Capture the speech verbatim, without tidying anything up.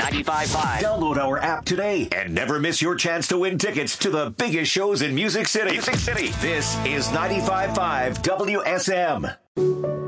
ninety-five point five. Download our app today and never miss your chance to win tickets to the biggest shows in Music City. Music City. This is ninety-five point five W S M.